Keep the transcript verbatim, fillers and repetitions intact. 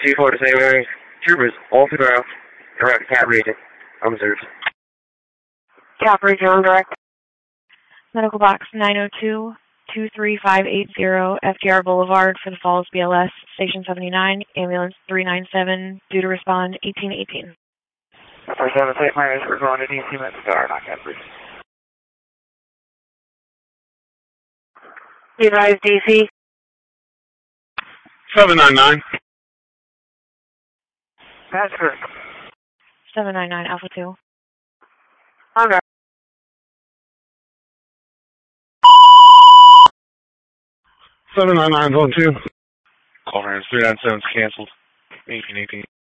two four to Saint Mary's. Troopers all to ground. Direct Cap Region. Unobserved. Cap Region on direct. Medical box nine oh two, two three five eight zero, F D R Boulevard for the Falls B L S, Station seventy-nine, ambulance three nine seven, due to respond eighteen eighteen. four seven Saint Mary's, responding eighteen minutes to our not Cap Region. Advise D C. seven nine nine. That's correct. seven nine nine Alpha two. On direct. seven nine nine zone two. Call hands three nine seven's canceled. eighteen eighteen.